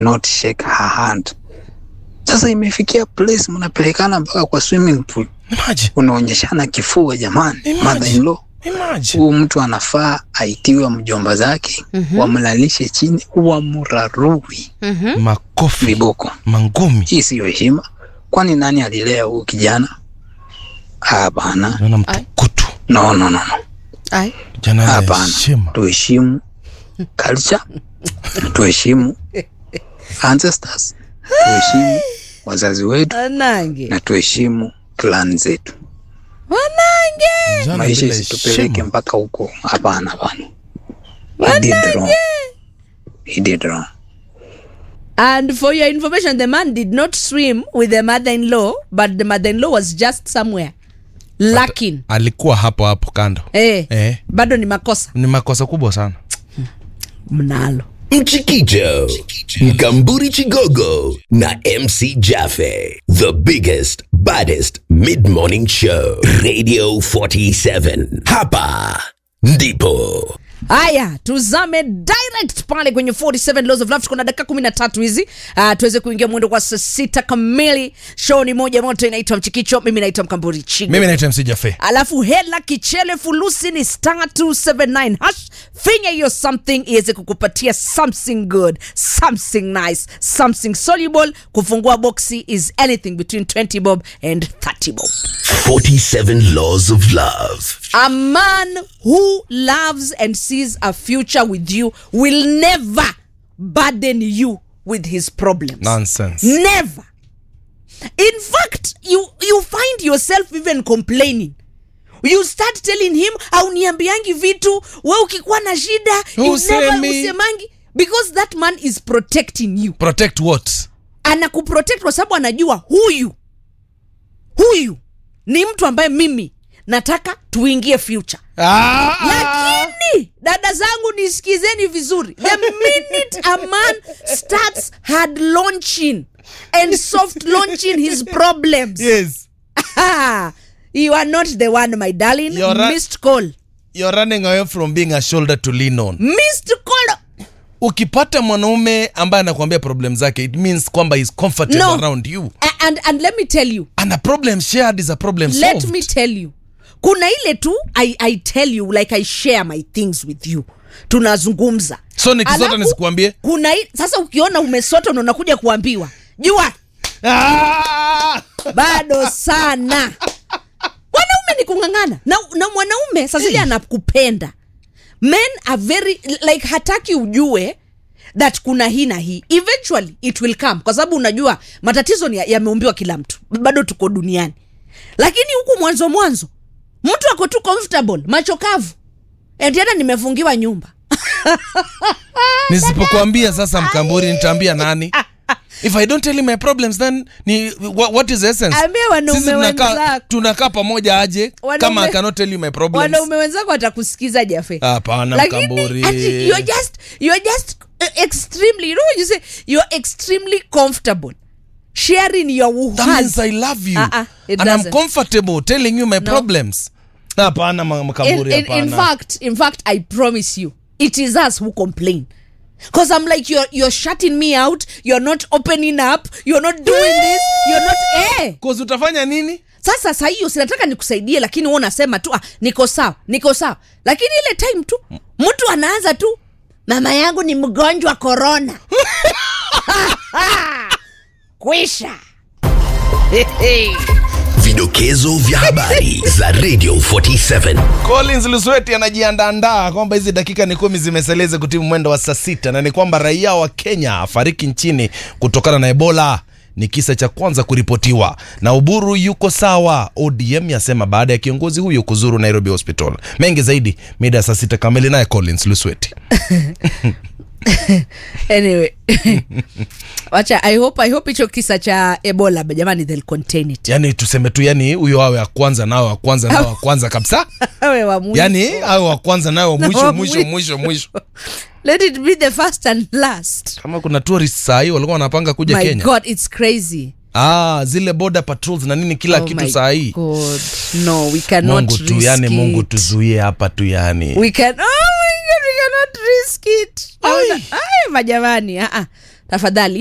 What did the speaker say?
not shake her hand. Sasa imefikia place mnapelekana mpaka kwa swimming pool. Imagine. Unaonyeshana kifua jamani. Mother-in-law. Imagine. Huyu mtu anafaa aitiwe mjomba zake, wamlalishe chini, wamrarui. Makofi. Viboko. Mangumi. Hii sio heshima. Kwani nani alilea huyu kijana? Hapana. Naona mtukutu. No. Ai. Jana hapana. heshima. Tuheshimu culture. Tuheshimu ancestors. Tuheshimu wazazi wetu. Anange. Na tuheshimu clan zetu. Wanange. Jana Maisha bila isitupeleke heshima. mpaka huko. Hapana. Wanange. He did wrong. And for your information, the man did not swim with the mother-in-law, but the mother-in-law was just somewhere lacking. Alikuwa hapo kando. Bado ni makosa. Ni makosa kubwa sana. Mnalo. Mchikicho, Mkamburi Chigogo na MC Jaffe. The biggest, baddest mid-morning show. Radio 47. Hapa ndipo. Haya, tuzame direct pale kwenye 47 Laws of Love. Kuna dakika 13 hizi tuweze kuingia mwendo kwa saa 6 kamili. Show ni moja moto, inaitwa Mchikicho. Mimi naitwa Mkamburi Chigo. Mimi naitwa MC Jaffe. Alafu hela kichele fulusi ni *279 hash. Finya hiyo something iweze kukupatia something good, something nice, something soluble. Kufungua boxi is anything between 20 bob and 30 bob. 47 Laws of Love. A man who loves and sees a future with you will never burden you with his problems. Nonsense. Never. In fact, you find yourself even complaining. You start telling him, hauniambiangi vitu, wewe ukikuwa na shida, you never usemangi, because that man is protecting you. Protect what? Anakuprotect kwa sababu anajua huyu ni mtu ambaye mimi nataka tuingie future. Lakini dada zangu nisikizeni vizuri. The minute a man starts hard launching and soft launching his problems. Yes. You are not the one, my darling. Missed call. You're running away from being a shoulder to lean on. Missed call. Ukipata mwanaume ambaye anakuambia problem zake, it means kwamba he's comfortable around you. And let me tell you. And a problem shared is a problem solved. Let me tell you. Kuna ile tu I tell you, like I share my things with you. Tunazungumza. So nikisota nisikuambie? Kuna sasa ukiona umesota na unakuja kuambiwa. Jua. Bado sana. Wanaume ni kungangana. Na mwanaume sasa ile anakupenda. Men are very like hataki ujue that kuna hii na hii. Eventually it will come. Kwa sababu unajua matatizo yameumbiwa kila mtu. Bado tuko duniani. Lakini huku mwanzo mtu ako tu comfortable, macho kavu. Tena nimefungiwa nyumba. Nisipokuambia sasa Mkamburi nitaambia nani? If I don't tell you my problems, then what is the essence? Sisi tunakaa pamoja aje kama I cannot tell you my problems. Wanaume wenzako watakusikiza Jaffe. Hapana Mkamburi. You're just extremely, you know when you say you're extremely comfortable sharing your woes. That means I love you. And I'm comfortable telling you my problems. Hapana Mkamburi, hapana. In fact, I promise you, it is us who complain. Because I'm like, you're shutting me out, you're not opening up, you're not doing this, you're not Because utafanya nini? Sasa hiyo sinataka nikusaidie, lakini wewe unasema tu niko sawa. Lakini ile time tu mtu anaanza tu, mama yangu ni mgonjwa corona. Kwisha. Vidokezo vya habari za Radio 47. Collins Lusweti anajiandaa kwamba hizi dakika ni 10 zimeseleze kutimu mwendo wa saa 6, na ni kwamba raia wa Kenya afariki nchini kutokana na Ebola. Ni kisa cha kwanza kuripotiwa. Na Uburu yuko sawa, ODM yasema baada ya kiongozi huyo kuzuru Nairobi Hospital. Mengi zaidi mida saa 6 kamili naye Collins Lusweti. Anyway, wacha I hope hicho kisa cha Ebola jamani they'll contain it. Yani tuseme tu, yani huyo awe wa kwanza nao wa kwanza kabisa. Awe wa mwisho. Yani awe wa kwanza nao mwisho. Let it be the first and last. Kama kuna tourists saa hii walikuwa wanapanga kuja Kenya. My God, it's crazy. Zile border patrols na nini kila kitu saa hii. God. No, we cannot risk it. Yani Mungu tuzuie hapa tu yani. We cannot risk it. Majamani, tafadhali